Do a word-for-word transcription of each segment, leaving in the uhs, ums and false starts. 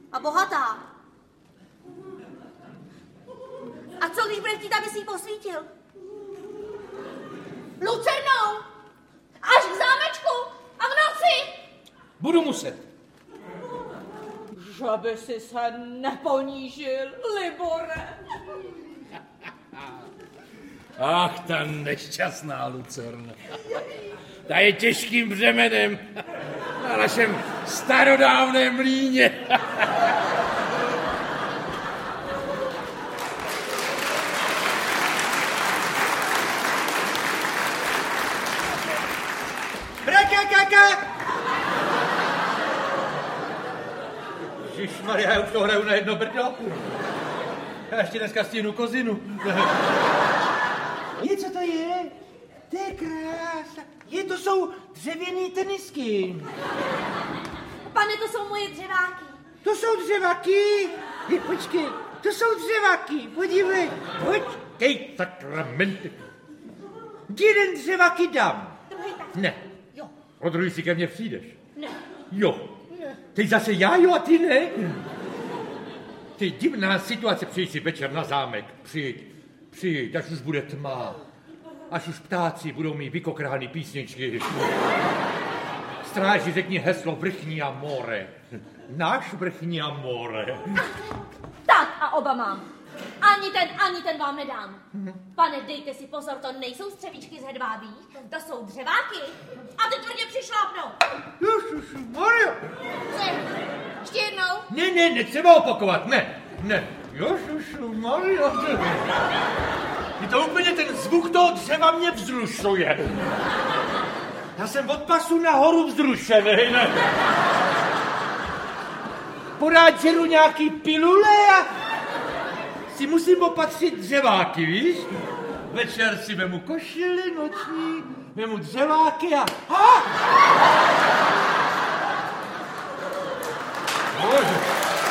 A bohatá. A co když bude chtít, aby si ji posvítil? Lucernou! Až k zámečku! A v noci! Budu muset. Že by si se neponížil, Libore. Ach, ta nešťastná Lucerna. Ta je těžkým břemenem na našem starodávném mlýně. Brakakaka! Ježišmarja, já už to hraju na jedno brdo. Já ještě dneska stihnu kozinu. Je, co to je? To je krása. Je, to jsou dřevěný tenisky. Pane, to jsou moje dřeváky. To jsou dřevaky? Je, počkej, to jsou dřevaky. Podívej, počkej, sakramenty. Jeden dřevaky dám. Druhý tak. Ne. Jo. O druhý si ke mně přijdeš. Ne. Jo. Ne. Teď zase já, jo, a ty ne? Ty divná situace, přijď si večer na zámek. Přijď, přijď, až už bude tma. Až už ptáci budou mít vykokrány písničky. Stráži, řekni heslo vrchní a more. Náš vrchní a more. Tak a oba mám. Ani ten, ani ten vám nedám. Pane, dejte si pozor, to nejsou střevíčky z hedvábí, to jsou dřeváky. A ty tvrdě přišlápnou. Ježišmarja. Co? Ještě jednou? Ne, ne, netřeba opakovat, ne, ne. Ježišmarja. Je to úplně ten zvuk toho dřeva mě vzrušuje. Já jsem od pasu nahoru vzrušený, ne. Porád žeru nějaký pilule a si musím opatřit dřeváky, víš? Večer si vemu košili noční, vemu dřeváky a... Ha! Bože.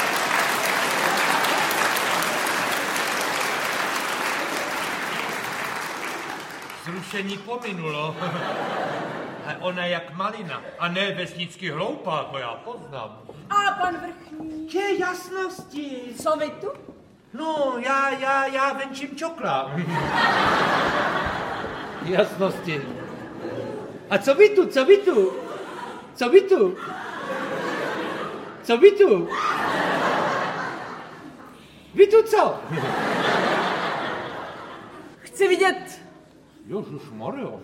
Zrušení pominulo. A ona je jak malina a ne vesnicky hloupá, to já poznám. A pan vrchní? Ke jasnosti. Co vy tu? No, já, já, já venčím čokla. Jasnosti. A co vy tu, co vy tu? Co vy tu? Co vy tu? Vy tu co? Chci vidět Ježišmarjo.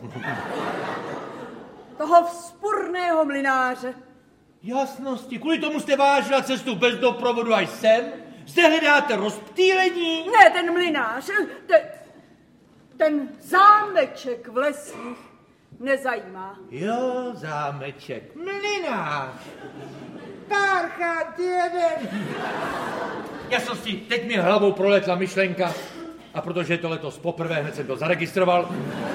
toho vzpurného mlynáře. Jasnosti, kvůli tomu jste vážila cestu bez doprovodu až sem? Zde hledáte rozptýlení? Ne, ten mlynář, ten, ten zámeček v lesích nezajímá. Jo, zámeček, mlynář. Párchát jeden. Jasnosti, teď mi hlavou proletla myšlenka a protože je to letos poprvé, hned jsem to zaregistroval,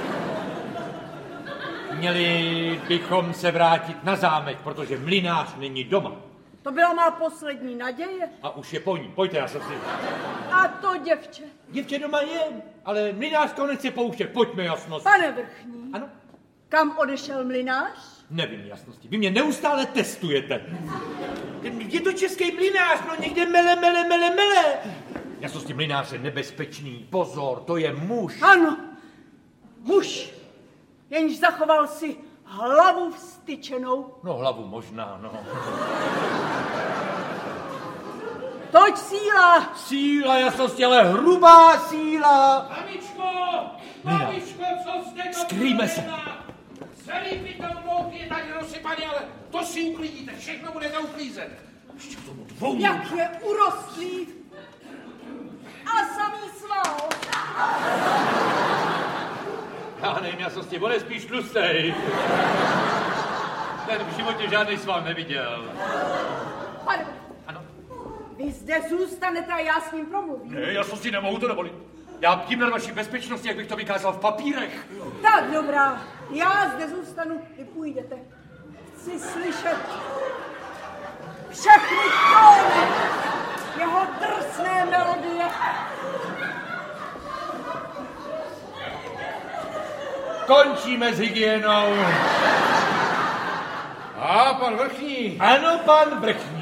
měli bychom se vrátit na zámek, protože mlynář není doma. To byla má poslední naděje. A už je po ní, pojďte, jasnosti. A to děvče. Děvče doma je, ale mlynář to nechce pouštět, pojďme, jasnosti. Pane vrchní, Ano? kam odešel mlynář? Nevím, jasnosti. Vy mě neustále testujete. Je to český mlynář, no někde mele, mele, mele, mele. Jasnosti, mlynář je nebezpečný. Pozor, to je muž. Ano, muž, jenž zachoval si hlavu vstyčenou. No, hlavu možná, no. Toť síla. Síla, jasnosti, ale hrubá síla. Mamičko! Mamičko, co jste to Skrýme se. Celý pytel mouky je tady rozsypaný, ale to si uklidíte, všechno bude neuklízet. Ještě k tomu dvou. Jak je urostlý a samý sval. Já nevím, jasnosti, on je spíš tlustej. Ten v životě žádný sval neviděl. Pane, Ano. vy zde zůstanete a já s ním promluvím. Ne, jasnosti, nemohu to dovolit. Já bdím na vaší bezpečnosti, jak bych to vykázal v papírech. Tak dobrá, já zde zůstanu, vy půjdete. Chci slyšet všechny tóny jeho drsné melodie. Končíme s hygienou. A pan vrchní. Ano, pan vrchní.